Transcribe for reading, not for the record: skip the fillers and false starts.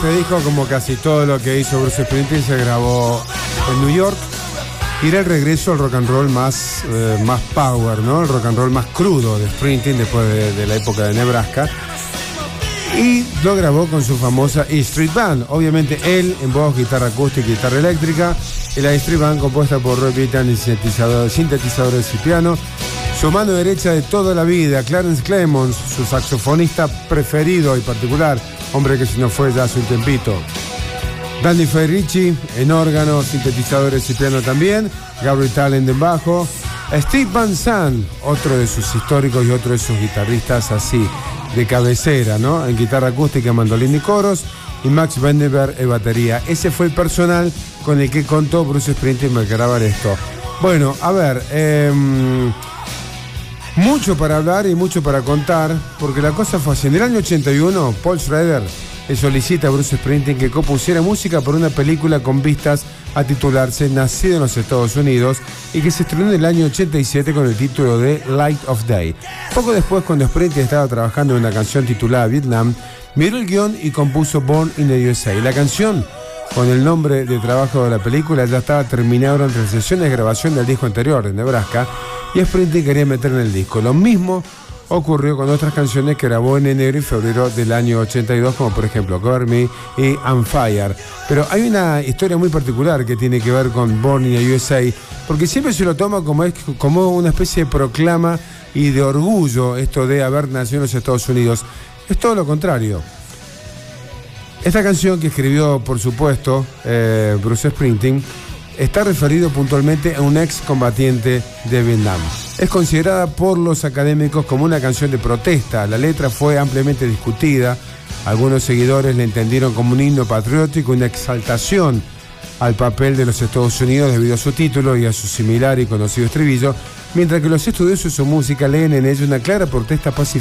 Este disco, como casi todo lo que hizo Bruce Springsteen, se grabó en New York. Y era el regreso al rock and roll más power, ¿no? El rock and roll más crudo de Springsteen después de la época de Nebraska. Y lo grabó con su famosa E Street Band. Obviamente él en voz, guitarra acústica y guitarra eléctrica. Y la E Street Band compuesta por Roy Bittan y sintetizadores y piano. Su mano derecha de toda la vida, Clarence Clemons, su saxofonista preferido y particular, hombre que se nos fue ya hace un tempito. Danny Federici en órgano, sintetizadores y piano también. Gabriel Talent en bajo. Steve Van Zandt, otro de sus históricos y otro de sus guitarristas así, de cabecera, ¿no? En guitarra acústica, mandolín y coros. Y Max Vandenberg en batería. Ese fue el personal con el que contó Bruce Springsteen para grabar esto. Bueno, a ver, mucho para hablar y mucho para contar, porque la cosa fue así. En el año 81, Paul Schrader le solicita a Bruce Springsteen que compusiera música para una película con vistas a titularse Nacido en los Estados Unidos y que se estrenó en el año 87 con el título de Light of Day. Poco después, cuando Springsteen estaba trabajando en una canción titulada Vietnam, miró el guión y compuso Born in the USA. La canción, con el nombre de trabajo de la película, ya estaba terminada durante las sesiones de grabación del disco anterior de Nebraska y Springsteen quería meter en el disco. Lo mismo ocurrió con otras canciones que grabó en enero y febrero del año 82, como por ejemplo Cover Me y On Fire. Pero hay una historia muy particular que tiene que ver con Born in the USA, porque siempre se lo toma como una especie de proclama y de orgullo esto de haber nacido en los Estados Unidos. Es todo lo contrario. Esta canción que escribió, por supuesto, Bruce Springsteen, está referido puntualmente a un excombatiente de Vietnam. Es considerada por los académicos como una canción de protesta. La letra fue ampliamente discutida. Algunos seguidores la entendieron como un himno patriótico, una exaltación al papel de los Estados Unidos debido a su título y a su similar y conocido estribillo, mientras que los estudiosos de su música leen en ella una clara protesta pacífica